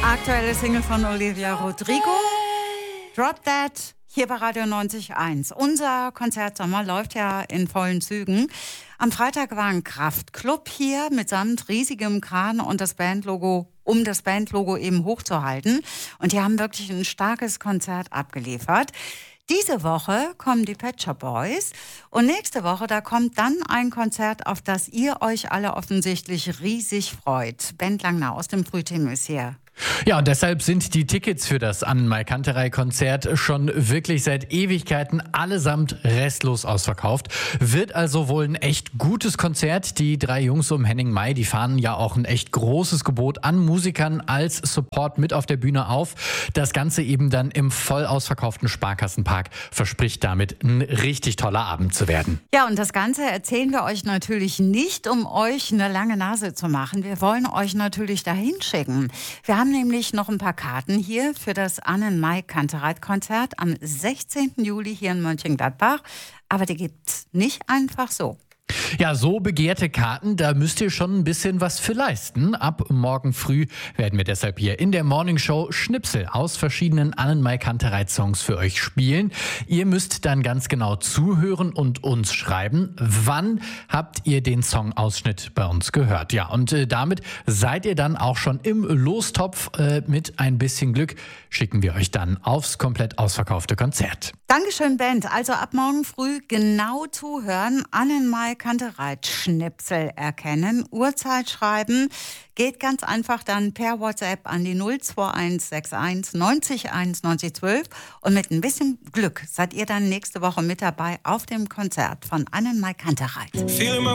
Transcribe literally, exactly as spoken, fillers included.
Aktuelle Single von Olivia Rodrigo. Drop That, hier bei Radio neunzig Komma eins. Unser Konzertsommer läuft ja in vollen Zügen. Am Freitag war ein Kraftklub hier mitsamt riesigem Kran und das Bandlogo, um das Bandlogo eben hochzuhalten. Und die haben wirklich ein starkes Konzert abgeliefert. Diese Woche kommen die Pet Shop Boys und nächste Woche, da kommt dann ein Konzert, auf das ihr euch alle offensichtlich riesig freut. Bent Langner aus dem Frühteam ist hier. Ja, und deshalb sind die Tickets für das Annen-Mai-Kanterei-Konzert schon wirklich seit Ewigkeiten allesamt restlos ausverkauft. Wird also wohl ein echt gutes Konzert. Die drei Jungs um Henning Mai, die fahren ja auch ein echt großes Gebot an Musikern als Support mit auf der Bühne auf. Das Ganze eben dann im voll ausverkauften Sparkassenpark verspricht damit ein richtig toller Abend zu werden. Ja, und das Ganze erzählen wir euch natürlich nicht, um euch eine lange Nase zu machen. Wir wollen euch natürlich dahin schicken. Wir haben nämlich noch ein paar Karten hier für das Annen-Mai-Kanterei-Konzert am sechzehnten Juli hier in Mönchengladbach. Aber die gibt's nicht einfach so. Ja, so begehrte Karten, da müsst ihr schon ein bisschen was für leisten. Ab morgen früh werden wir deshalb hier in der Morningshow Schnipsel aus verschiedenen Annen-Mai-Kanterei-Songs für euch spielen. Ihr müsst dann ganz genau zuhören und uns schreiben, wann habt ihr den Songausschnitt bei uns gehört. Ja, und äh, damit seid ihr dann auch schon im Lostopf. Äh, mit ein bisschen Glück schicken wir euch dann aufs komplett ausverkaufte Konzert. Dankeschön, Bent. Also ab morgen früh genau zuhören, Annen-Mai-Kanterei-Schnipsel erkennen, Uhrzeit schreiben. Geht ganz einfach dann per WhatsApp an die null zwei eins sechs eins neunzig eins neunzig zwölf und mit ein bisschen Glück seid ihr dann nächste Woche mit dabei auf dem Konzert von Annen-Mai-Kanterei.